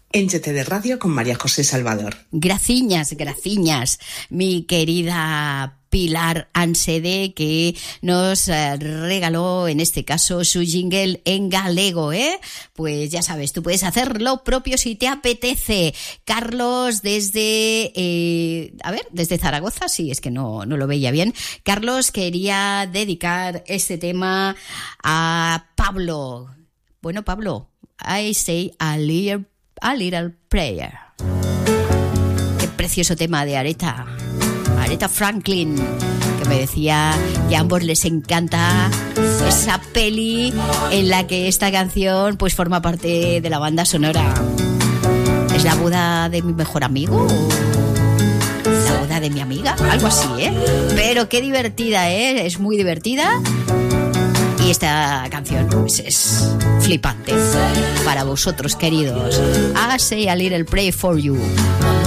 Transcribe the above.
en GTD Radio con María José Salvador. Graciñas, mi querida Pilar Ansede, que nos regaló en este caso su jingle en galego, ¿eh? Pues ya sabes, tú puedes hacer lo propio si te apetece. Carlos desde desde Zaragoza, sí, es que no lo veía bien. Carlos quería dedicar este tema a Pablo. Bueno, Pablo, I say a little prayer. Qué precioso tema de Aretha Franklin, que me decía que a ambos les encanta esa peli en la que esta canción pues forma parte de la banda sonora. ¿Es la boda de mi mejor amigo o la boda de mi amiga? Algo así, ¿eh? Pero qué divertida, ¿eh? Es muy divertida. Y esta canción pues es flipante para vosotros, queridos. I say a little prayer for you.